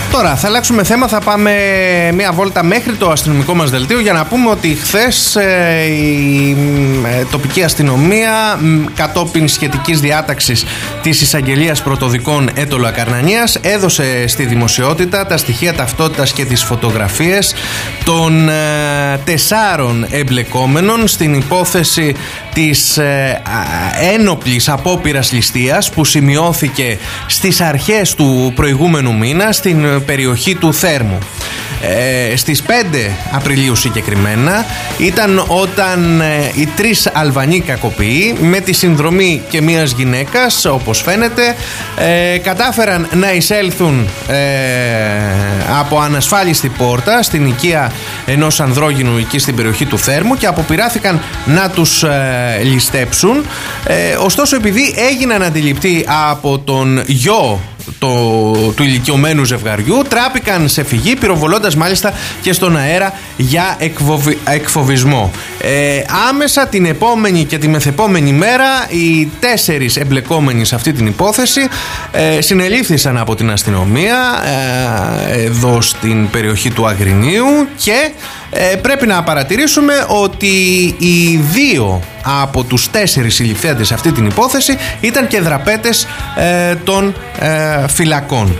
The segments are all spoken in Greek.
Τώρα θα αλλάξουμε θέμα, θα πάμε μια βόλτα μέχρι το αστυνομικό μας δελτίο για να πούμε ότι χθες η τοπική αστυνομία κατόπιν σχετικής διάταξης της εισαγγελίας πρωτοδικών Έτωλου Ακαρνανίας έδωσε στη δημοσιότητα τα στοιχεία ταυτότητας και τις φωτογραφίες των 4 εμπλεκόμενων στην υπόθεση της ένοπλης απόπειρας ληστείας που σημειώθηκε στις αρχές του προηγούμενου μήνα στην περιοχή του Θέρμου. Στις 5 Απριλίου συγκεκριμένα ήταν όταν οι 3 Αλβανοί κακοποιοί με τη συνδρομή και μιας γυναίκας, όπως φαίνεται, κατάφεραν να εισέλθουν από ανασφάλιστη πόρτα στην οικία ενός ανδρόγυνου εκεί στην περιοχή του Θέρμου και αποπειράθηκαν να τους ληστέψουν. Ωστόσο, επειδή έγιναν αντιληπτοί από τον γιο του ηλικιωμένου ζευγαριού, τράπηκαν σε φυγή, πυροβολώντας μάλιστα και στον αέρα για εκφοβισμό. Άμεσα την επόμενη και τη μεθεπόμενη μέρα οι 4 εμπλεκόμενοι σε αυτή την υπόθεση συνελήφθησαν από την αστυνομία εδώ στην περιοχή του Αγρινίου και πρέπει να παρατηρήσουμε ότι οι 2 από τους 4 συλληφθέντες σε αυτή την υπόθεση ήταν και δραπέτες των φυλακών.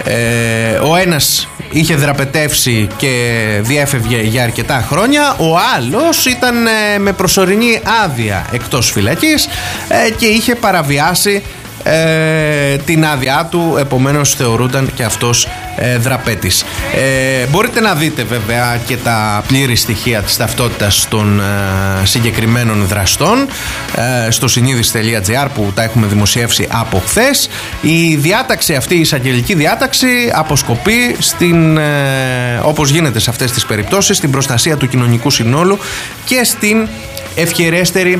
Ο ένας είχε δραπετεύσει και διέφευγε για αρκετά χρόνια, ο άλλος ήταν με προσωρινή άδεια εκτός φυλακής και είχε παραβιάσει την άδειά του, επομένως θεωρούνταν και αυτός δραπέτης. Μπορείτε να δείτε βέβαια και τα πλήρη στοιχεία της ταυτότητας των συγκεκριμένων δραστών στο συνείδηση.gr που τα έχουμε δημοσιεύσει από χθες. Η διάταξη αυτή, η εισαγγελική διάταξη, αποσκοπεί στην, όπως γίνεται σε αυτές τις περιπτώσεις, στην προστασία του κοινωνικού συνόλου και στην ευχερέστερη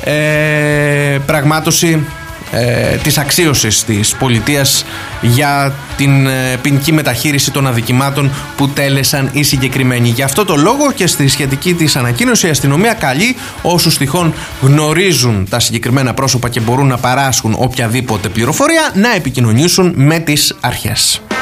πραγμάτωση της αξίωσης της πολιτείας για την ποινική μεταχείριση των αδικημάτων που τέλεσαν οι συγκεκριμένοι. Γι' αυτό το λόγο και στη σχετική της ανακοίνωση η αστυνομία καλεί όσους τυχόν γνωρίζουν τα συγκεκριμένα πρόσωπα και μπορούν να παράσχουν οποιαδήποτε πληροφορία να επικοινωνήσουν με τις αρχές.